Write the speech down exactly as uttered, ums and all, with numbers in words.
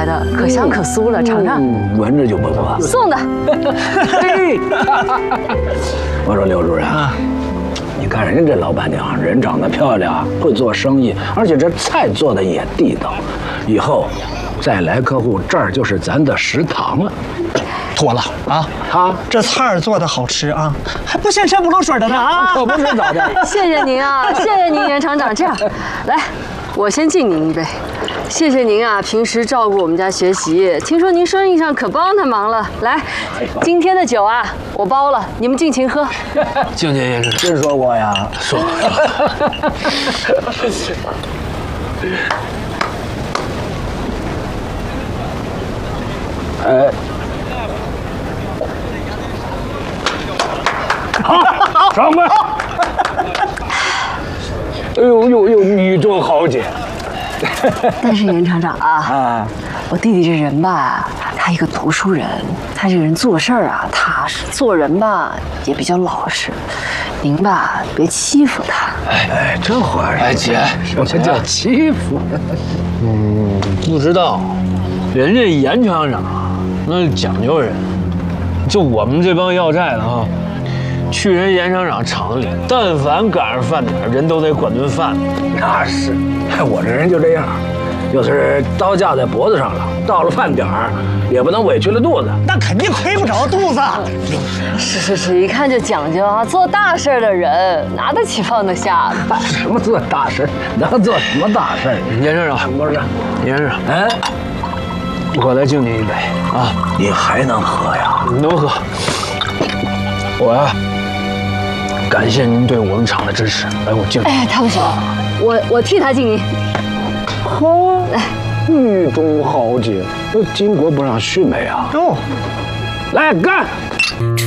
的，可香可酥了，尝尝。 嗯，闻着就不错。 送的。 嘿，我说刘主任啊，你看人家这老板娘，人长得漂亮，会做生意，而且这菜做的也地道。以后再来客户，这儿就是咱的食堂了。 妥了啊！ 啊， 这菜儿做的好吃啊，还不显山不露水的呢啊！ 可不是咋的？ 谢谢您啊，谢谢您，袁厂长。这样，来，我先敬您一杯。谢谢您啊，平时照顾我们家学习，听说您生意上可帮他忙了。来，今天的酒啊，我包了，你们尽情喝。 敬谢先生， 真说过呀？ 说。 哎。好，上班。哎呦呦呦，女中豪杰。 但是袁厂长啊，啊，我弟弟这人吧，他一个读书人，他这个人做事儿啊踏实，做人吧也比较老实。您吧别欺负他。 哎哎，这话哎姐， 什么叫欺负？ 嗯，不知道，人家严厂长那是讲究人，就我们这帮要债的哈。去人严厂长厂里，但凡赶上饭点，人都得管顿饭。 那是，我这人就这样，就是刀架在脖子上了，到了饭点儿也不能委屈了肚子。 那肯定亏不着肚子。 是是是，一看就讲究啊，做大事的人拿得起放得下的。 什么做大事？能做什么大事？ 严厂长， 不是， 严厂长， 哎， 我来敬您一杯啊！ 你还能喝呀？ 能喝。我呀。感谢您对我们厂的支持，来，我敬你。 哎，他不行，我我替他敬您。 呵，来，女中豪杰，那巾帼不让须眉啊！ 哟， 来干！